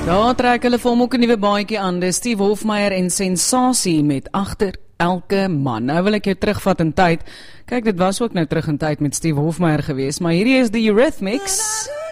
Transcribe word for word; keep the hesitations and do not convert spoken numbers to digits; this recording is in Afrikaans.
Daar trek hulle vir hom ook 'n nuwe baadjie aan. Dis Steve Hofmeyr en Sensasie met Agter elke man. Nou wil ek jou terugvat in tyd. Kyk, dit was ook nou terug in tyd met Steve Hofmeyr geweest, maar hierdie is die Eurythmics.